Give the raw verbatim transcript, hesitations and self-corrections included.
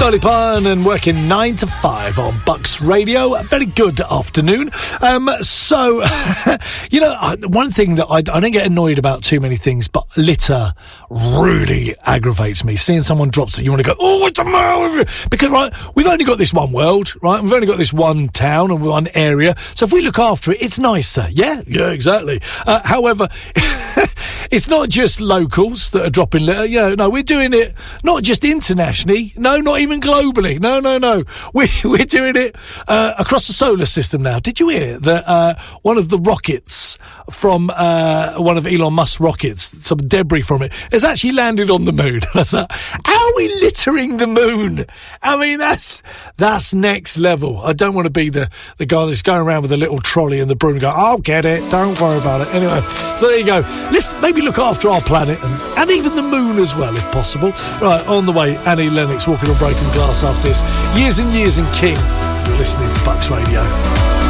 Dolly Parton and working nine to five on Bucks Radio. A very good afternoon. Um, so, you know, I, one thing that I, I don't get annoyed about too many things, but litter really aggravates me. Seeing someone drops it, you want to go, oh, what's the matter with you? Because, right, we've only got this one world, right? We've only got this one town and one area. So if we look after it, it's nicer. Yeah? Yeah, exactly. Uh, however, it's not just locals that are dropping litter. You know, no, we're doing it not just internationally. No, not even globally. No, no, no. We, we're doing it uh, across the solar system now. Did you hear that uh, one of the rockets from uh, one of Elon Musk's rockets, some debris from it, has actually landed on the moon? That's that. How are we littering the moon? I mean, that's that's next level. I don't want to be the, the guy that's going around with a little trolley and the broom and go, I'll get it. Don't worry about it. Anyway, so there you go. Let's maybe look after our planet and, and even the moon as well, if possible. Right, on the way, Annie Lennox walking on broken glass after this. Years and Years and King. You're listening to Bucks Radio.